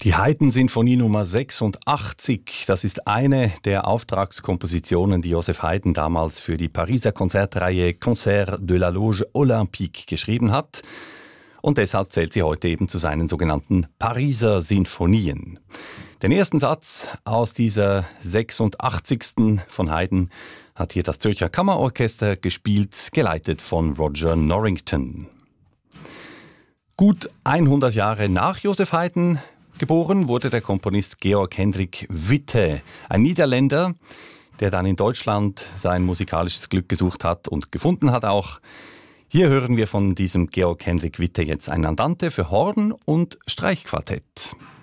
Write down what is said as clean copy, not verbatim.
Die Haydn-Sinfonie Nummer 86, das ist eine der Auftragskompositionen, die Joseph Haydn damals für die Pariser Konzertreihe Concert de la Loge Olympique geschrieben hat. Und deshalb zählt sie heute eben zu seinen sogenannten Pariser Sinfonien. Den ersten Satz aus dieser 86. von Haydn hat hier das Zürcher Kammerorchester gespielt, geleitet von Roger Norrington. Gut 100 Jahre nach Joseph Haydn geboren wurde der Komponist Georg Hendrik Witte, ein Niederländer, der dann in Deutschland sein musikalisches Glück gesucht hat und gefunden hat auch. Hier hören wir von diesem Georg Hendrik Witte jetzt ein Andante für Horn und Streichquartett.